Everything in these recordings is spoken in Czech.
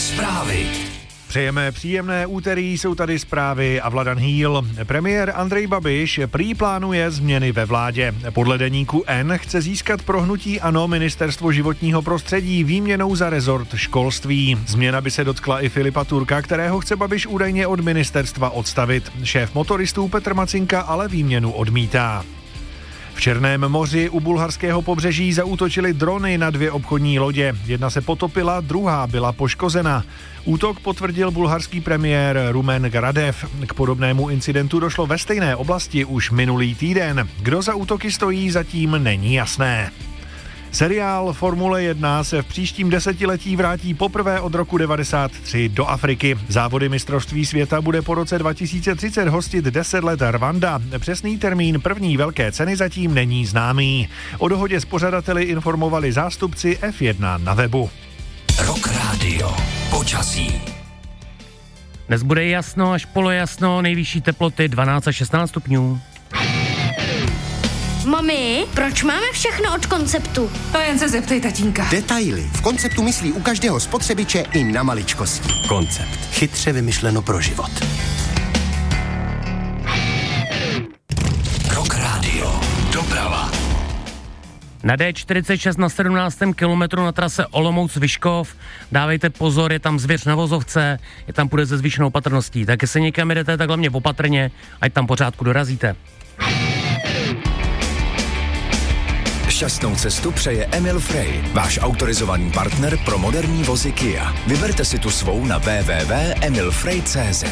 Zprávy. Přejeme příjemné úterý, jsou tady zprávy a Vladan Hýl. Premiér Andrej Babiš prý plánuje změny ve vládě. Podle deníku N chce získat pro hnutí ANO Ministerstvo životního prostředí výměnou za rezort školství. Změna by se dotkla i Filipa Turka, kterého chce Babiš údajně od ministerstva odstavit. Šéf motoristů Petr Macinka ale výměnu odmítá. V Černém moři u bulharského pobřeží zaútočily drony na 2 obchodní lodě. Jedna se potopila, druhá byla poškozena. Útok potvrdil bulharský premiér Rumen Gradev. K podobnému incidentu došlo ve stejné oblasti už minulý týden. Kdo za útoky stojí, zatím není jasné. Seriál Formule 1 se v příštím desetiletí vrátí poprvé od roku 1993 do Afriky. Závody mistrovství světa bude po roce 2030 hostit 10 let Rwanda. Přesný termín první velké ceny zatím není známý. O dohodě s pořadateli informovali zástupci F1 na webu. Rock Radio. Počasí. Dnes bude jasno až polojasno, nejvyšší teploty 12 až 16 stupňů. Mami, proč máme všechno od Konceptu? To jen se zeptej tatínka. Detaily. V Konceptu myslí u každého spotřebiče i na maličkosti. Koncept. Chytře vymyšleno pro život. Rock Radio. Doprava. Na D46 na 17. kilometru na trase Olomouc-Vyškov dávejte pozor, je tam zvěř na vozovce, je tam půjde se zvýšenou opatrností. Tak jestli někam jdete, tak hlavně opatrně, ať tam pořádku dorazíte. Šťastnou cestu přeje Emil Frey, váš autorizovaný partner pro moderní vozy Kia. Vyberte si tu svou na www.emilfrey.cz.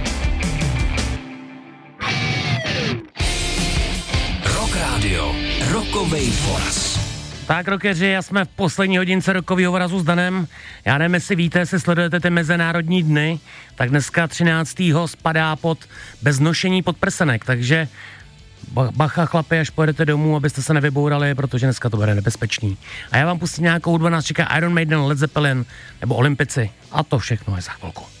Rock Radio. Rockovej voraz. Tak, rockeři, a jsme v poslední hodince rockovýho vorazu s Danem. Já nevím, jestli víte, jestli sledujete ty mezinárodní dny, tak dneska 13. spadá pod bez nošení podprsenek, takže bacha chlapi, až pojedete domů, abyste se nevybourali, protože dneska to bude nebezpečný. A já vám pustím nějakou hudbu, nás čeká Iron Maiden, Led Zeppelin nebo Olympici. A to všechno je za chvilku.